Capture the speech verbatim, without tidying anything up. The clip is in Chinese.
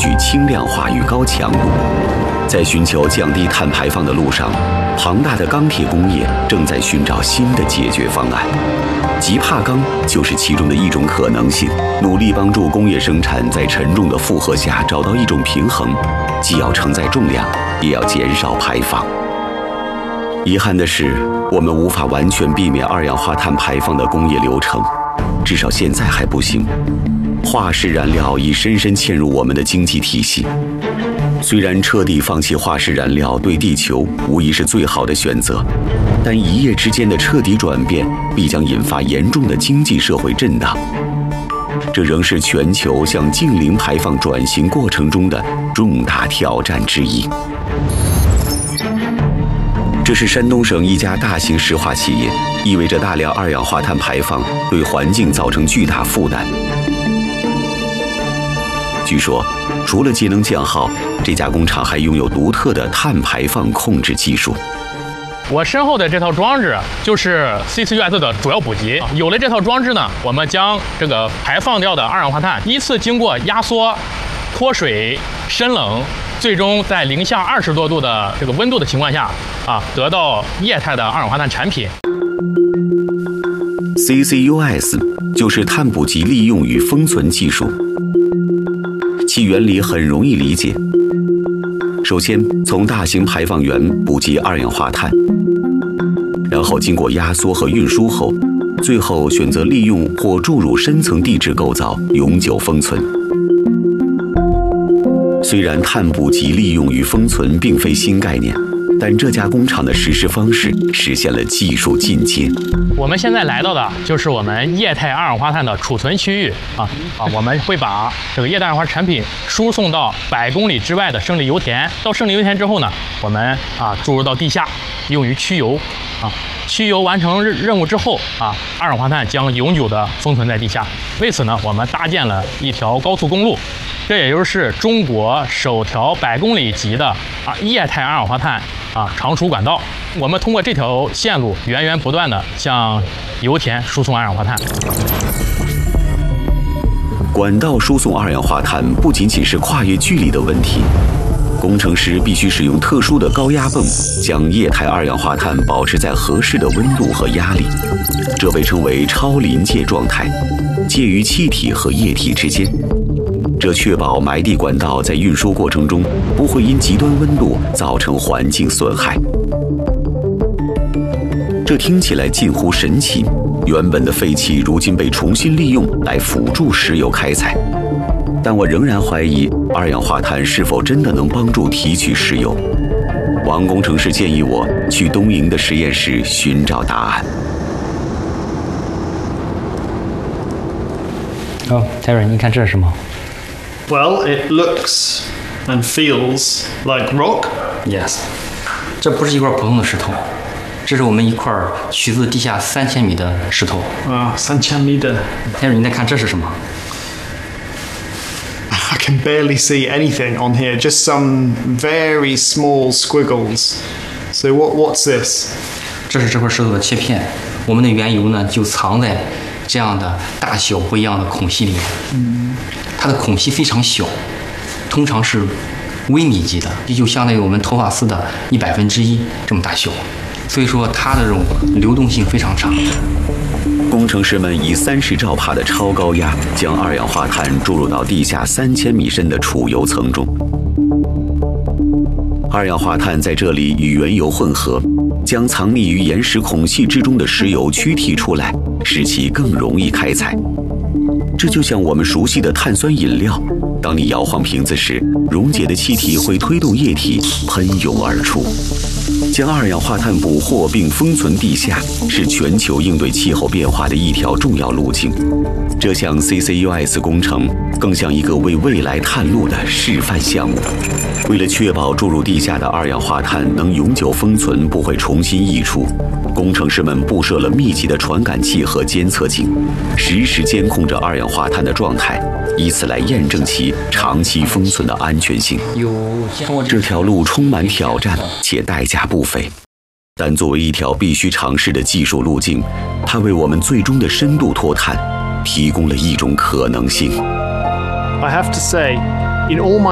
具轻量化与高强度。在寻求降低碳排放的路上，庞大的钢铁工业正在寻找新的解决方案。极帕钢就是其中的一种可能性，努力帮助工业生产在沉重的负荷下找到一种平衡，既要承载重量，也要减少排放。遗憾的是，我们无法完全避免二氧化碳排放的工业流程，至少现在还不行。化石燃料已深深嵌入我们的经济体系。虽然彻底放弃化石燃料对地球无疑是最好的选择，但一夜之间的彻底转变必将引发严重的经济社会震荡。这仍是全球向净零排放转型过程中的重大挑战之一。这是山东省一家大型石化企业，意味着大量二氧化碳排放对环境造成巨大负担。据说，除了节能降耗，这家工厂还拥有独特的碳排放控制技术。 我身后的这套装置就是 C C U S 的主要补给。有了这套装置呢，我们将这个排放掉的二氧化碳依次经过压缩、脱水、深冷，最终在零下二十多度的这个温度的情况下，啊，得到液态的二氧化碳产品。 C C U S 就是碳捕集利用与封存技术。其原理很容易理解。首先，从大型排放源捕集二氧化碳，然后经过压缩和运输后，最后选择利用或注入深层地质构造永久封存。虽然碳捕集利用与封存并非新概念，但这家工厂的实施方式实现了技术进阶。 我们现在来到的就是我们液态二氧化碳的储存区域啊啊！我们会把这个液态二氧化碳产品输送到百公里之外的胜利油田。到胜利油田之后呢，我们啊注入到地下，用于驱油啊。驱油完成任务之后啊，二氧化碳将永久的封存在地下。为此呢，我们搭建了一条高速公路。这也就是中国首条百公里级的啊液态二氧化碳啊长储管道。我们通过这条线路源源不断的向油田输送二氧化碳。 管道输送二氧化碳不仅仅是跨越距离的问题，工程师必须使用特殊的高压泵，将液态二氧化碳保持在合适的温度和压力，这被称为超临界状态，介于气体和液体之间。这确保埋地管道在运输过程中不会因极端温度造成环境损害。这听起来近乎神奇，原本的废气如今被重新利用来辅助石油开采。但我仍然怀疑二氧化碳是否真的能帮助提取石油。王工程师建议我去东营的实验室寻找答案。 哦 ，Terry， 你看这是什么？ Well, it looks and feels like rock. Yes， 这不是一块普通的石头，这是我们一块取自地下三千米的石头。 啊，三千米的。 Terry， 你再看这是什么 ？I can barely see anything on here, just some very small squiggles. So what what's this? 这是这块石头的切片，我们的原油呢就藏在这样的大小不一样的孔隙里面。嗯。 它的孔隙非常小，通常是微米级的，这就相当于我们头发丝的一百分之一这么大小，所以说它的这种流动性非常差。 工程师们以三十兆帕的超高压将二氧化碳注入到地下三千米深的储油层中，二氧化碳在这里与原油混合，将藏匿于岩石孔隙之中的石油驱提出来，使其更容易开采。 这就像我们熟悉的碳酸饮料，当你摇晃瓶子时，溶解的气体会推动液体喷涌而出。将二氧化碳捕获并封存地下，是全球应对气候变化的一条重要路径。这项 C C U S 工程更像一个为未来探路的示范项目。为了确保注入地下的二氧化碳能永久封存，不会重新溢出，工程师们布设了密集的传感器和监测井，实时监控着二氧化碳的状态，以此来验证其长期封存的安全性。这条路充满挑战且代价不菲，但作为一条必须尝试的技术路径，它为我们最终的深度脱碳提供了一种可能性。 I have to say, in all my